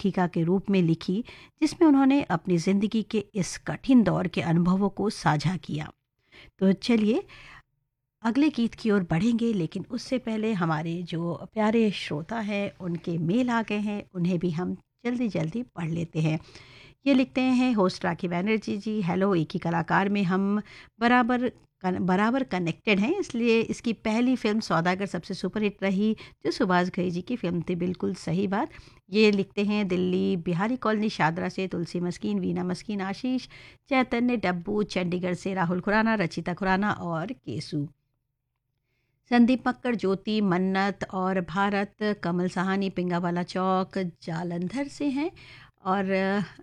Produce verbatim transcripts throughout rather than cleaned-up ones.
लेखिका के रूप में लिखी, जिसमें उन्होंने अपनी ज़िंदगी के इस कठिन दौर के अनुभवों को साझा किया। तो चलिए अगले गीत की ओर बढ़ेंगे, लेकिन उससे पहले हमारे जो प्यारे श्रोता हैं उनके मेल आ गए हैं, उन्हें भी हम जल्दी जल्दी पढ़ लेते हैं। ये लिखते हैं होस्ट राखी बैनर्जी जी, हेलो, एक ही कलाकार में हम बराबर कन, बराबर कनेक्टेड हैं, इसलिए इसकी पहली फिल्म सौदागर सबसे सुपरहिट रही, जो सुभाष घई जी की फिल्म थी। बिल्कुल सही बात। ये लिखते हैं दिल्ली बिहारी कॉलोनी शादरा से तुलसी मस्कीन, वीना मस्कीन, आशीष, चैतन्य डब्बू, चंडीगढ़ से राहुल खुराना, रचिता खुराना और केसु, संदीप मक्कड़, ज्योति, मन्नत और भारत, कमल सहानी पिंगावाला चौक जालंधर से हैं। और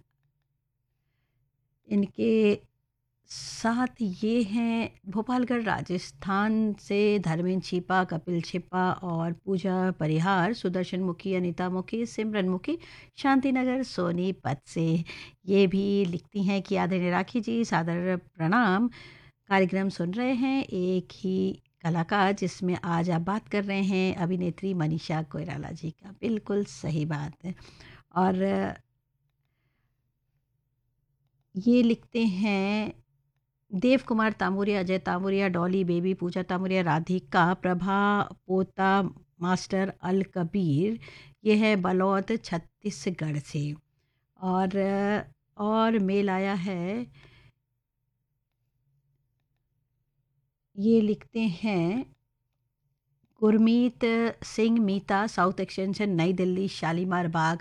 इनके साथ ये हैं भोपालगढ़ राजस्थान से धर्मेंद्र छिपा, कपिल छिपा और पूजा परिहार, सुदर्शन मुखी, अनीता मुखी, सिमरन मुखी, शांतिनगर सोनीपत से। ये भी लिखती हैं कि आदरणीय राखी जी, सादर प्रणाम। कार्यक्रम सुन रहे हैं एक ही कलाकार, जिसमें आज आप बात कर रहे हैं अभिनेत्री मनीषा कोइराला जी का। बिल्कुल सही बात है। और ये लिखते हैं देव कुमार तामुरिया, अजय तामुरिया, डॉली बेबी, पूजा तामुरिया, राधिका, प्रभा पोता, मास्टर अल कबीर, ये है बलौद छत्तीसगढ़ से। और और मेल आया है, ये लिखते हैं गुरमीत सिंह मीता, साउथ एक्सटेंशन, नई दिल्ली, शालीमार बाग।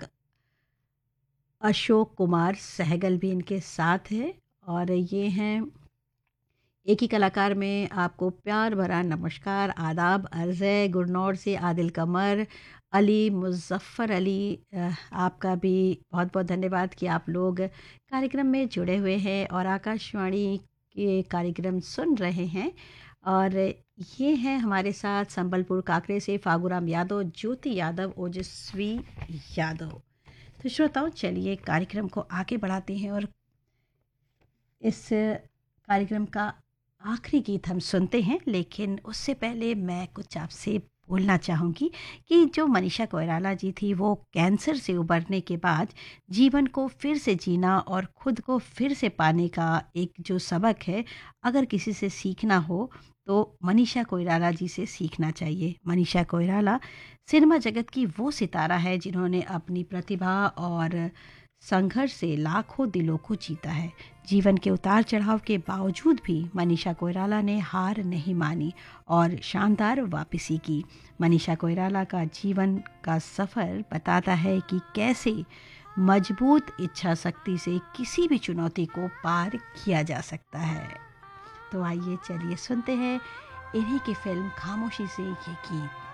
अशोक कुमार सहगल भी इनके साथ है। और ये हैं एक ही कलाकार में आपको प्यार भरा नमस्कार, आदाब, अर्ज़ है गुरनौर से आदिल कमर, अली मुज़फ़्फ़र अली, अ, आपका भी बहुत बहुत धन्यवाद कि आप लोग कार्यक्रम में जुड़े हुए हैं और आकाशवाणी के कार्यक्रम सुन रहे हैं। और ये हैं हमारे साथ संबलपुर काकरे से फागुराम यादव, ज्योति यादव, ओजस्वी यादव। तो श्रोताओं, चलिए कार्यक्रम को आगे बढ़ाते हैं और इस कार्यक्रम का आखिरी गीत हम सुनते हैं। लेकिन उससे पहले मैं कुछ आपसे बोलना चाहूँगी कि जो मनीषा कोइराला जी थी, वो कैंसर से उबरने के बाद जीवन को फिर से जीना और खुद को फिर से पाने का एक जो सबक है, अगर किसी से सीखना हो तो मनीषा कोइराला जी से सीखना चाहिए। मनीषा कोइराला सिनेमा जगत की वो सितारा है जिन्होंने अपनी प्रतिभा और संघर्ष से लाखों दिलों को जीता है। जीवन के उतार चढ़ाव के बावजूद भी मनीषा कोइराला ने हार नहीं मानी और शानदार वापसी की। मनीषा कोइराला का जीवन का सफ़र बताता है कि कैसे मजबूत इच्छा शक्ति से किसी भी चुनौती को पार किया जा सकता है। तो आइए चलिए सुनते हैं इन्हीं की फिल्म खामोशी से ये गीत।